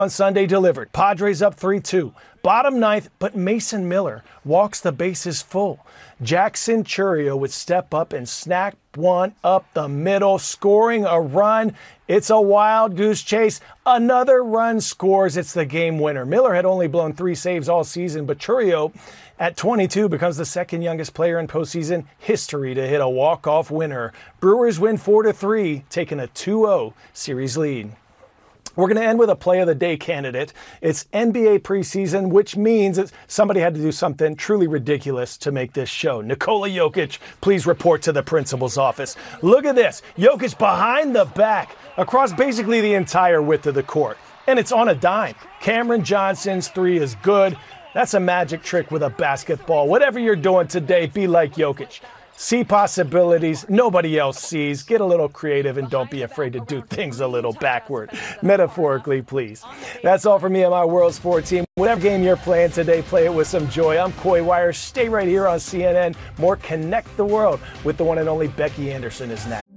On Sunday delivered. Padres up 3-2. Bottom ninth, but Mason Miller walks the bases full. Jackson Chourio would step up and snap one up the middle, scoring a run. It's a wild goose chase. Another run scores. It's the game winner. Miller had only blown 3 saves all season, but Chourio at 22 becomes the second youngest player in postseason history to hit a walk-off winner. Brewers win 4-3, taking a 2-0 series lead. We're going to end with a play of the day candidate. It's NBA preseason, which means that somebody had to do something truly ridiculous to make this show. Nikola Jokic, please report to the principal's office. Look at this. Jokic behind the back across basically the entire width of the court. And it's on a dime. Cameron Johnson's three is good. That's a magic trick with a basketball. Whatever you're doing today, be like Jokic. See possibilities nobody else sees. Get a little creative and don't be afraid to do things a little backward. Metaphorically, please. That's all for me and my World Sport team. Whatever game you're playing today, play it with some joy. I'm Coy Wire. Stay right here on CNN. More Connect the World with the one and only Becky Anderson is next.